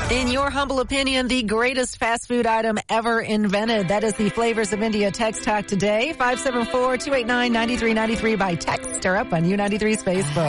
In your humble opinion, the greatest fast food item ever invented. That is the Flavors of India Text Talk today. 574-289-9393 by text or up on U93's Facebook.